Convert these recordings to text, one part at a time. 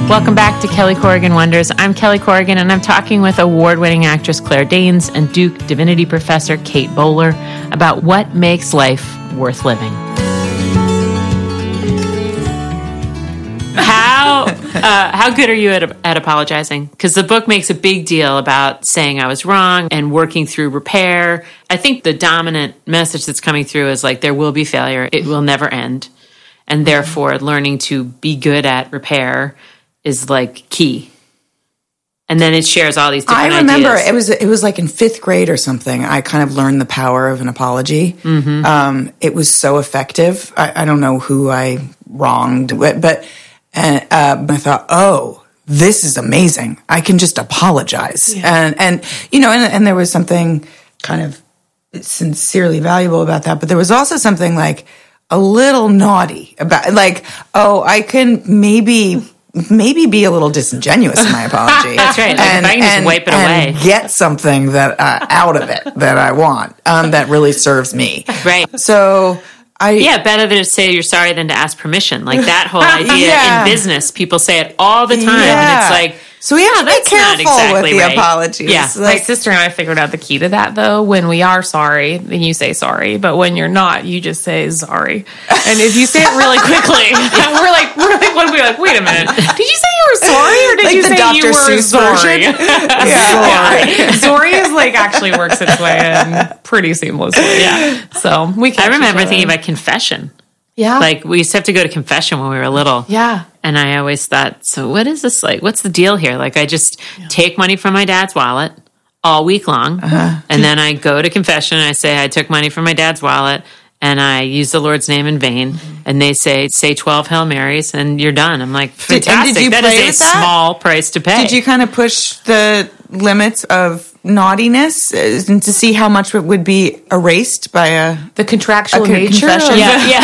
Welcome back to Kelly Corrigan Wonders. I'm Kelly Corrigan, and I'm talking with award-winning actress Claire Danes and Duke Divinity Professor Kate Bowler about what makes life worth living. How good are you at apologizing? Because the book makes a big deal about saying I was wrong and working through repair. I think the dominant message that's coming through is like there will be failure. It will never end. And therefore, learning to be good at repair is like key. And then it shares all these different ideas. I remember it was like in 5th grade or something. I kind of learned the power of an apology. Mm-hmm. It was so effective. I don't know who I wronged, but I thought, oh, this is amazing. I can just apologize. Yeah. And you know, and there was something kind of sincerely valuable about that. But there was also something like a little naughty about, like, oh, I can maybe be a little disingenuous in my apology. That's right. Like if I can just wipe it away. And get something that out of it that I want that really serves me. Right. So better to say you're sorry than to ask permission. Like that whole idea in business, people say it all the time, and it's like, so we have to be careful with the apologies. Yeah, my sister and I figured out the key to that, though. When we are sorry, then you say sorry. But when you're not, you just say sorry. And if you say it really quickly, we're like, wait a minute. Did you say you were sorry, or did like you the say Dr. you were Seuss sorry? Yeah. Sorry is like actually works its way in pretty seamlessly. Yeah. So I remember thinking about confession. Yeah. Like we used to have to go to confession when we were little. Yeah. And I always thought, so what is this like? What's the deal here? Like I just take money from my dad's wallet all week long. And then I go to confession and I say, I took money from my dad's wallet and I use the Lord's name in vain. And they say 12 Hail Marys and you're done. I'm like, fantastic. Did you that play is with a small price to pay. Did you kind of push the limits of naughtiness and to see how much it would be erased by the contractual nature? Confession?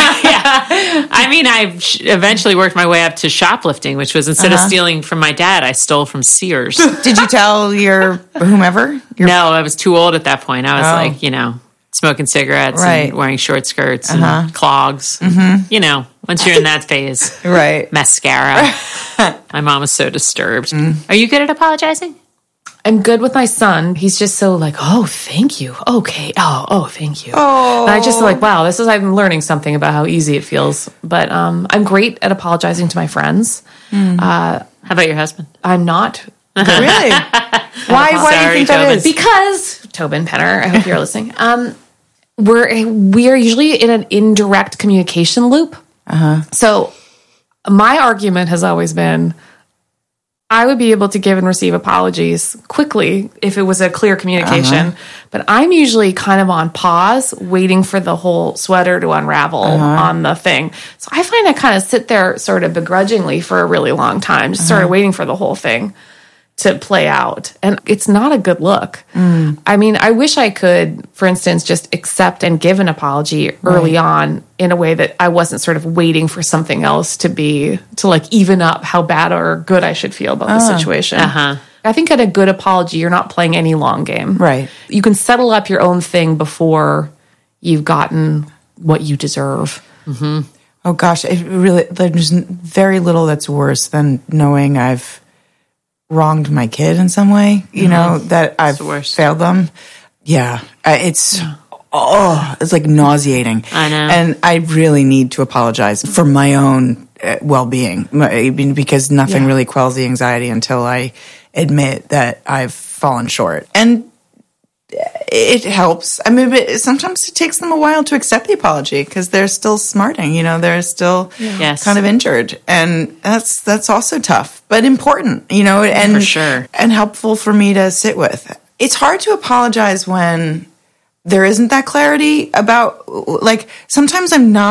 Yeah. I mean, I eventually worked my way up to shoplifting, which was instead of stealing from my dad, I stole from Sears. Did you tell your whomever? No, I was too old at that point. I was like, you know, smoking cigarettes and wearing short skirts and clogs. Mm-hmm. You know, once you're in that phase. Right. Mascara. My mom was so disturbed. Are you good at apologizing? I'm good with my son. He's just so like, oh, thank you. Okay. Oh, thank you. Oh. And I just like, wow, I'm learning something about how easy it feels. But I'm great at apologizing to my friends. How about your husband? I'm not. Really? Why do you think that is? Because, Tobin Penner, I hope you're listening. We are usually in an indirect communication loop. So my argument has always been, I would be able to give and receive apologies quickly if it was a clear communication, but I'm usually kind of on pause, waiting for the whole sweater to unravel on the thing. So I find I kind of sit there sort of begrudgingly for a really long time, just sort of waiting for the whole thing to play out. And it's not a good look. I mean, I wish I could, for instance, just accept and give an apology early on in a way that I wasn't sort of waiting for something else to like even up how bad or good I should feel about the situation. I think at a good apology, you're not playing any long game. Right. You can settle up your own thing before you've gotten what you deserve. Mm-hmm. Oh gosh, there's very little that's worse than knowing I've wronged my kid in some way, you know, that I've failed them. Yeah. It's like nauseating. I know. And I really need to apologize for my own well-being, because nothing really quells the anxiety until I admit that I've fallen short. And it helps. I mean, but sometimes it takes them a while to accept the apology because they're still smarting, you know, they're still kind of injured. And that's also tough, but important, you know, and for sure. And helpful for me to sit with. It's hard to apologize when there isn't that clarity about, like, sometimes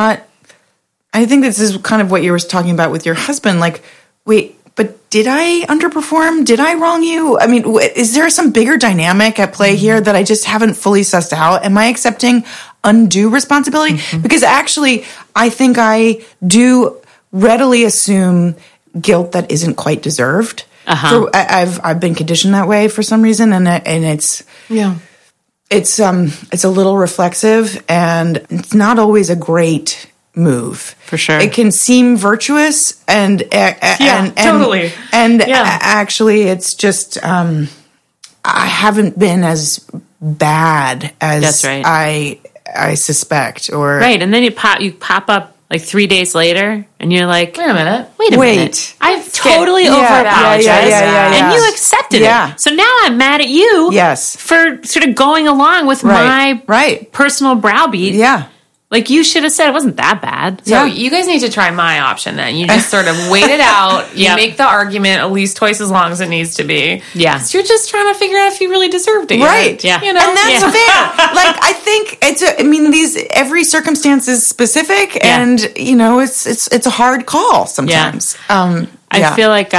I think this is kind of what you were talking about with your husband. Like, wait, but did I underperform? Did I wrong you? I mean, is there some bigger dynamic at play here that I just haven't fully sussed out? Am I accepting undue responsibility? Because actually, I think I do readily assume guilt that isn't quite deserved. I've been conditioned that way for some reason, and it's it's a little reflexive, and it's not always a great move. For sure. It can seem virtuous and totally. And actually it's just I haven't been as bad as That's right. I suspect, or Right. And then you pop up like 3 days later and you're like, Wait a minute. wait a minute. I've totally Yeah, over apologized yeah. and you accepted Yeah. it. So now I'm mad at you Yes. for sort of going along with Right. my personal browbeat. Yeah. Like you should have said it wasn't that bad. So you guys need to try my option then. You just sort of wait it out. You Yep. make the argument at least twice as long as it needs to be. Yeah. 'Cause you're just trying to figure out if you really deserved it. Right. Yet, Yeah. You know? And that's fair. Like, I think every circumstance is specific, Yeah. and it's a hard call sometimes. I feel like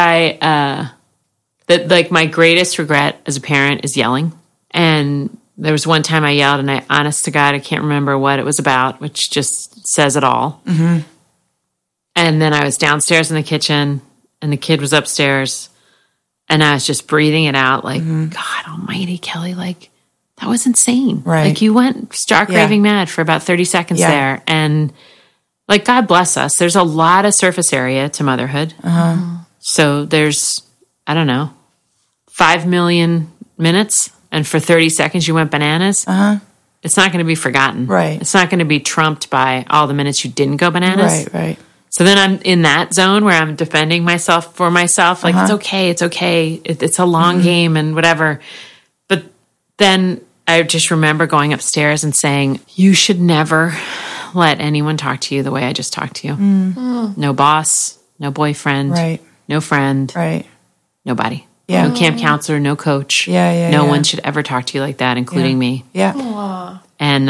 that like my greatest regret as a parent is yelling. And there was one time I yelled, and honest to God, I can't remember what it was about, which just says it all. Mm-hmm. And then I was downstairs in the kitchen, and the kid was upstairs, and I was just breathing it out, like, God Almighty, Kelly, like that was insane. Right. Like you went stark raving mad for about 30 seconds there, and like God bless us. There's a lot of surface area to motherhood. So there's, I don't know, 5 million minutes. And for 30 seconds, you went bananas. It's not going to be forgotten. Right. It's not going to be trumped by all the minutes you didn't go bananas. Right. So then I'm in that zone where I'm defending myself for myself. Like, it's okay. It's a long game and whatever. But then I just remember going upstairs and saying, you should never let anyone talk to you the way I just talked to you. No boss, no boyfriend, Right. no friend, Right. nobody. Yeah. No camp counselor, no coach. Yeah. No one should ever talk to you like that, including me. Yeah. And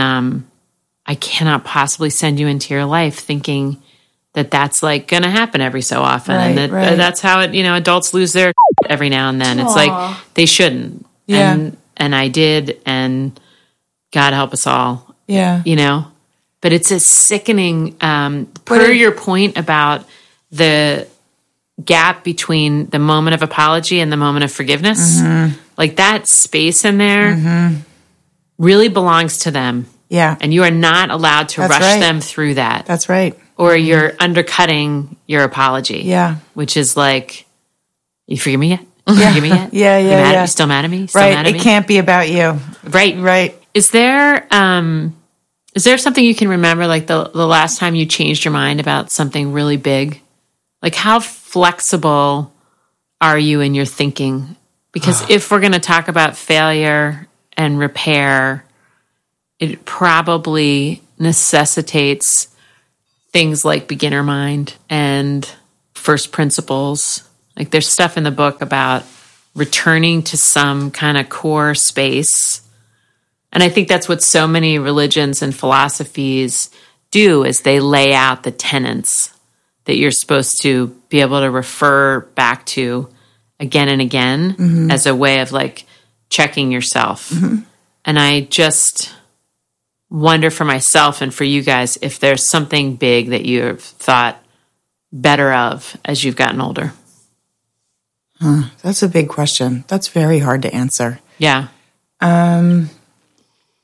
I cannot possibly send you into your life thinking that that's like going to happen every so often. And that that's how it, adults lose their every now and then. It's like they shouldn't. Yeah. And I did, and God help us all, Yeah. But it's a sickening, per your point about the gap between the moment of apology and the moment of forgiveness, like that space in there really belongs to them. Yeah. And you are not allowed to That's rush right. them through that, That's right. or you're undercutting your apology. Yeah. Which is like, you forgive me yet? You forgive me yet? Yeah. You mad at me? Still mad at me? Still Right. mad at It me? can't be about you. Right. Right. Is there something you can remember, like the last time you changed your mind about something really big? Like, how flexible are you in your thinking? Because if we're going to talk about failure and repair, it probably necessitates things like beginner mind and first principles. Like, there's stuff in the book about returning to some kind of core space. And I think that's what so many religions and philosophies do, is they lay out the tenets that you're supposed to be able to refer back to again and again as a way of like checking yourself. And I just wonder for myself and for you guys if there's something big that you've thought better of as you've gotten older. That's a big question. That's very hard to answer. Yeah.